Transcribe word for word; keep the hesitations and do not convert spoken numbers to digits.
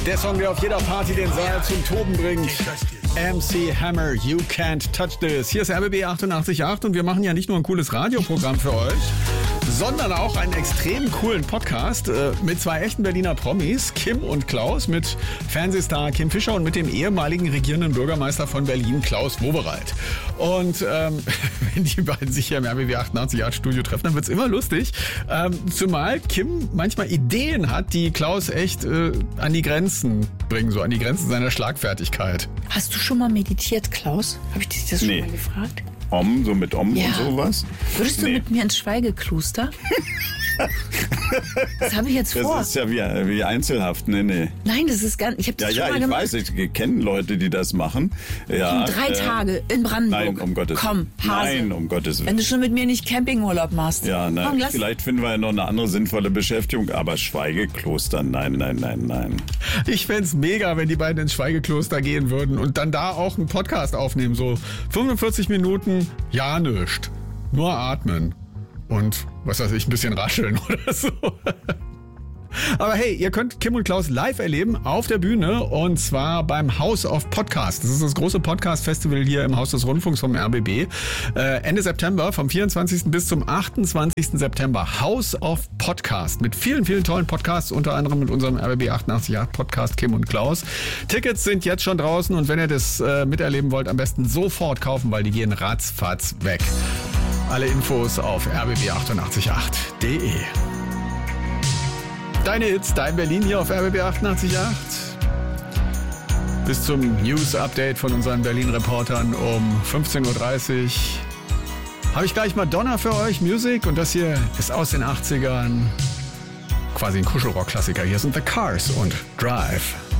Der Song, der auf jeder Party den Saal zum Toben bringt. M C Hammer, You Can't Touch This. Hier ist R B B achtundachtzig Komma acht und wir machen ja nicht nur ein cooles Radioprogramm für euch, sondern auch einen extrem coolen Podcast äh, mit zwei echten Berliner Promis, Kim und Klaus, mit Fernsehstar Kim Fischer und mit dem ehemaligen regierenden Bürgermeister von Berlin, Klaus Wowereit. Und ähm, wenn die beiden sich hier im R B B achtundachtzig Komma acht Studio treffen, dann wird's immer lustig. Ähm, zumal Kim manchmal Ideen hat, die Klaus echt äh, an die Grenzen bringen, so an die Grenzen seiner Schlagfertigkeit. Hast du schon mal meditiert, Klaus? Habe ich dich das Nee. schon mal gefragt? Om, so mit Om Ja. und sowas? Würdest du Nee. mit mir ins Schweigekloster? Das habe ich jetzt vor. Das ist ja wie, wie Einzelhaft, nee, nee. Nein, das ist gar nicht. Ich habe Ja, das schon ja, mal ich gemacht. weiß, ich kenne Leute, die das machen. Ja, Drei äh, Tage in Brandenburg. Nein, um Gottes Willen. Komm, Hase. Nein, um Gottes Wenn Willen. du schon mit mir nicht Campingurlaub machst. Ja, nein, Komm, lass. vielleicht finden wir ja noch eine andere sinnvolle Beschäftigung, aber Schweigekloster, nein, nein, nein, nein. Ich fänd's mega, wenn die beiden ins Schweigekloster gehen würden und dann da auch einen Podcast aufnehmen. So fünfundvierzig Minuten, ja nischt. Nur atmen. Und, was weiß ich, ein bisschen rascheln oder so. Aber hey, ihr könnt Kim und Klaus live erleben auf der Bühne und zwar beim House of Podcast. Das ist das große Podcast-Festival hier im Haus des Rundfunks vom R B B. Äh, Ende September, vom vierundzwanzigsten bis zum achtundzwanzigsten September. House of Podcast mit vielen, vielen tollen Podcasts, unter anderem mit unserem R B B achtundachtzig Komma acht Podcast Kim und Klaus. Tickets sind jetzt schon draußen und wenn ihr das äh, miterleben wollt, am besten sofort kaufen, weil die gehen ratzfatz weg. Alle Infos auf r b b achtundachtzig Komma acht punkt d e. Deine Hits, dein Berlin hier auf R B B achtundachtzig Komma acht. Bis zum News-Update von unseren Berlin-Reportern um fünfzehn Uhr dreißig. Habe ich gleich Madonna für euch, Music. Und das hier ist aus den achtzigern. Quasi ein Kuschelrock-Klassiker. Hier sind The Cars und Drive.